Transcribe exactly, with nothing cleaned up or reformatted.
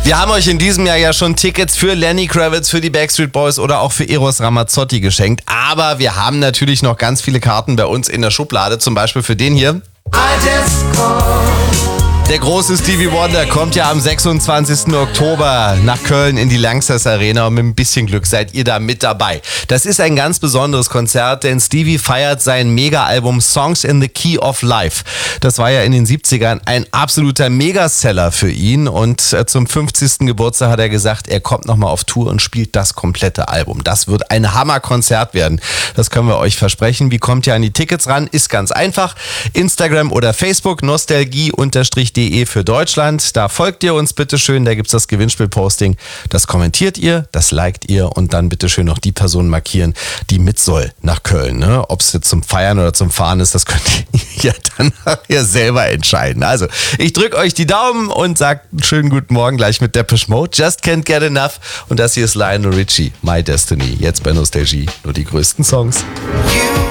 Wir haben euch in diesem Jahr ja schon Tickets für Lenny Kravitz, für die Backstreet Boys oder auch für Eros Ramazzotti geschenkt. Aber wir haben natürlich noch ganz viele Karten bei uns in der Schublade, zum Beispiel für den hier. Der große Stevie Wonder kommt ja am sechsundzwanzigsten Oktober nach Köln in die Lanxess Arena und mit ein bisschen Glück seid ihr da mit dabei. Das ist ein ganz besonderes Konzert, denn Stevie feiert sein Mega-Album Songs in the Key of Life. Das war ja in den siebzigern ein absoluter Megaseller für ihn und zum fünfzigsten Geburtstag hat er gesagt, er kommt nochmal auf Tour und spielt das komplette Album. Das wird ein Hammerkonzert werden. Das können wir euch versprechen. Wie kommt ihr an die Tickets ran? Ist ganz einfach. Instagram oder Facebook, nostalgie de für Deutschland. Da folgt ihr uns bitteschön, da gibt's das Gewinnspiel-Posting. Das kommentiert ihr, das liked ihr und dann bitteschön noch die Person markieren, die mit soll nach Köln. Ne? Ob es jetzt zum Feiern oder zum Fahren ist, das könnt ihr ja dann nachher selber entscheiden. Also, ich drücke euch die Daumen und sage einen schönen guten Morgen gleich mit Depeche Mode. Just Can't Get Enough. Und das hier ist Lionel Richie, My Destiny. Jetzt bei Nostalgie nur die größten Songs.